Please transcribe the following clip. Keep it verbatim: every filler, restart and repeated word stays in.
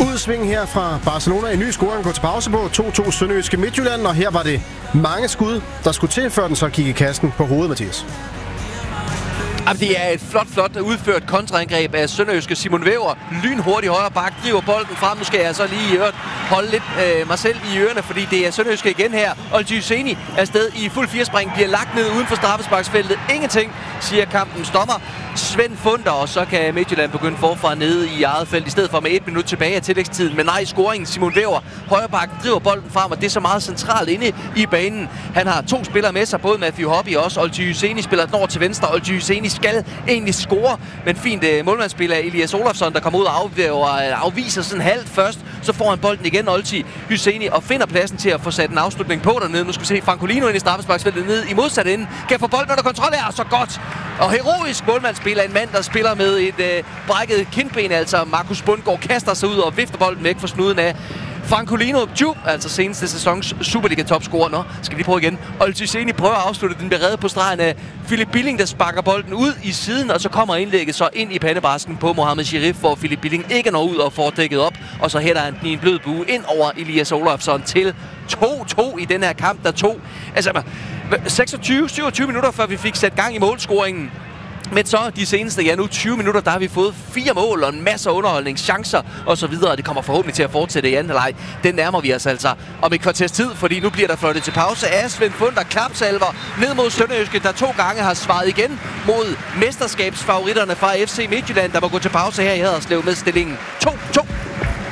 Udsving her fra Barcelona. En ny scoring går til pause på to to Sønderjyske Midtjylland, og her var det mange skud, der skulle til, før den så gik i kassen på hovedet, Mathias. Jamen, det er et flot, flot udført kontraangreb af Sønderjyske. Simon Væver, lynhurtig højre bak, driver bolden frem. Nu skal jeg så lige i øvrigt holde lidt øh, mig selv i ørerne, fordi det er Sønderjyske igen her. Olgy Hyseni er afsted i fuld firespring, bliver lagt ned uden for straffesparksfeltet. Ingenting, siger kampens dommer. Svend Funder, og så kan Midtjylland begynde forfra nede i eget felt, i stedet for med et minut tilbage af tillægstiden. Men nej, scoringen. Simon Væver, højre bak, driver bolden frem, og det er så meget centralt inde i banen. Han har to spillere med sig, både Matthew Hobby og også Olgy Hyseni spiller den over til venstre. Olgy Hyseni skal egentlig score, men fint uh, målmandsspiller Elias Olofsson, der kommer ud og afviser, afviser sådan halvt først. Så får han bolden igen, Olgy Hyseni, og finder pladsen til at få sat en afslutning på dernede. Nu skal vi se Francolino ind i straffesparksfeltet ned i modsat ende. Kan få bolden under kontrol her, så godt. Og heroisk målmandsspiller, en mand, der spiller med et øh, brækket kindben, altså Markus Bundgaard, kaster sig ud og vifter bolden væk fra snuden af Francolino Ju, altså seneste sæsons Superliga-topscorer. Nå, skal vi lige prøve igen. Olgy Hyseni prøver at afslutte, den bliver reddet på stregen af Philip Billing, der sparker bolden ud i siden, og så kommer indlægget så ind i pandebrasken på Mohamed Sherif, hvor Philip Billing ikke når ud og får dækket op, og så hætter han den i en blød bue ind over Elias Olofsson til to to i den her kamp, der tog altså seksogtyve syvogtyve minutter, før vi fik sat gang i målscoringen. Men så de seneste, ja nu tyve minutter, der har vi fået fire mål og en masse underholdning, chancer og så videre. Det kommer forhåbentlig til at fortsætte i anden halvleg. Den nærmer vi os altså om et kvarters tid, fordi nu bliver der fløjtet til pause af Svend Funder, klapsalver ned mod Sønderjyske, der to gange har svaret igen mod mesterskabsfavoritterne fra F C Midtjylland, der må gå til pause her i Haderslev med stillingen to to.